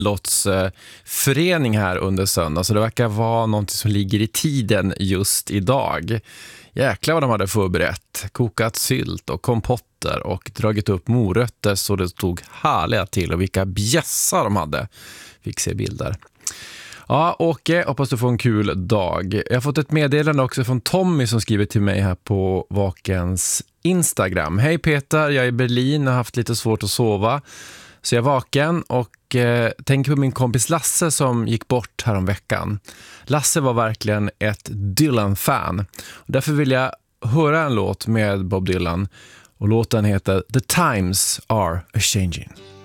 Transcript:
idrottsförening här under söndag, så det verkar vara något som ligger i tiden just idag. Jäklar vad de hade förberett. Kokat sylt och kompotter och dragit upp morötter så det stod härliga till, och vilka bjässar de hade. Fick se bilder. Ja, Åke, hoppas du får en kul dag. Jag har fått ett meddelande också från Tommy som skriver till mig här på Vakens Instagram. Hej Peter, jag är i Berlin och har haft lite svårt att sova. Så jag är vaken och tänker på min kompis Lasse som gick bort här om veckan. Lasse var verkligen ett Dylan-fan. Därför vill jag höra en låt med Bob Dylan. Och låten heter The Times Are A-Changing.